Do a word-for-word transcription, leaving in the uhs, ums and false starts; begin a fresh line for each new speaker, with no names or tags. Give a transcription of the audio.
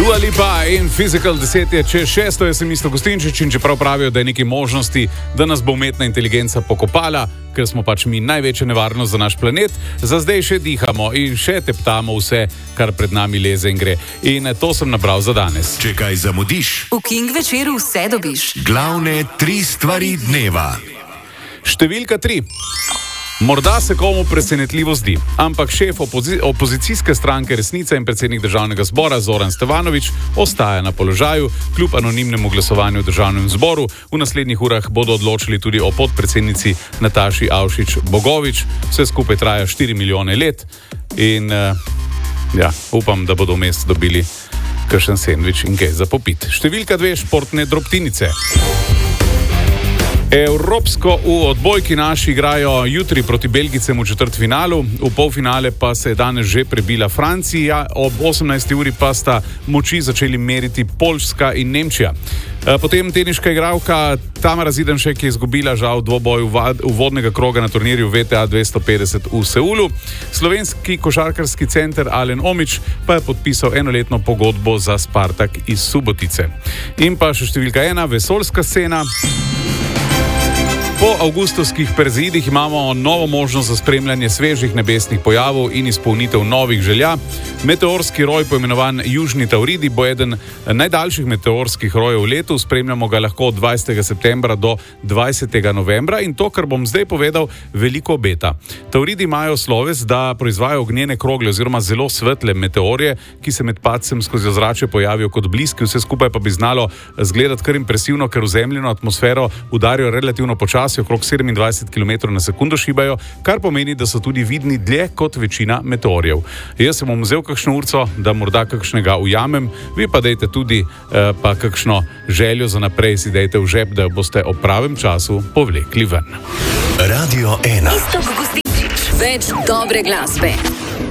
Dua Lipa in Physical deset je čez šesto, jaz sem Misto Gostinčič in čeprav pravijo, da je nekaj možnosti, da nas bo umetna inteligenca pokopala, ker smo pač mi največja nevarnost za naš planet, za zdaj še dihamo in še teptamo vse, kar pred nami leze in gre. In to sem nabral za danes.
Če kaj zamudiš,
v King večeru vse dobiš.
Glavne tri stvari dneva.
Številka tri. Morda se komu presenetljivo zdi, ampak šef opozi- opozicijske stranke Resnica in predsednik državnega zbora Zoran Stevanović ostaja na položaju, kljub anonimnemu glasovanju v državnem zboru. V naslednjih urah bodo odločili tudi o podpredsednici Nataši Avšič Bogovič. Vse skupaj traja štiri milijone let in uh, ja, upam, da bodo vmes dobili kakšen sendvič in kaj za popit. Številka dve, športne drobtinice. Evropsko v odbojki naši igrajo jutri proti Belgicem v četrtfinalu, v polfinale pa se je danes že prebila Francija, ob osemnajsti uri pa sta moči začeli meriti Poljska in Nemčija. Potem teniška igralka Tamara Zidanšek je izgubila žal dvoboj uvodnega kroga na turnirju V T A dvesto petdeset v Seulu. Slovenski košarkarski center Alen Omić pa je podpisal enoletno pogodbo za Spartak iz Subotice. In pa še številka ena, vesoljska scena. Po avgustovskih Perseidih imamo novo možnost za spremljanje svežih nebesnih pojavov in izpolnitev novih želja. Meteorski roj, poimenovan Južni Tauridi, bo eden najdaljših meteorskih rojev v letu. Spremljamo ga lahko od dvajsetega septembra do dvajsetega novembra in to, kar bom zdaj povedal, veliko obeta. Tauridi imajo sloves, da proizvajajo ognjene krogle oziroma zelo svetle meteorje, ki se med padcem skozi ozračje pojavijo kot bliski, vse skupaj pa bi znalo zgledati kar impresivno, ker v zemljino atmosfero udarijo relativno počasi, okrog sedemindvajset kilometrov na sekundo šibajo, kar pomeni, da so tudi vidni dlje kot večina meteorjev. Jaz sem bom vzel kakšno urco, da morda kakšnega ujamem, vi pa dejte tudi eh, pa kakšno željo za naprej si dejte v žep, da boste ob pravem času povlekli ven.
Radio ena.
Misto Gostinčič, več dobre glasbe.